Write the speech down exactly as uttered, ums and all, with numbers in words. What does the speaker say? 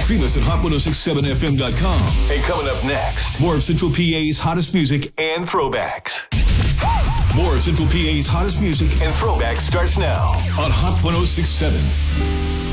Stream us at hot ten sixty-seven f m dot com. And coming up next, More of Central P A's hottest music and throwbacks. More of Central P A's hottest music And throwbacks starts now on Hot ten sixty-seven.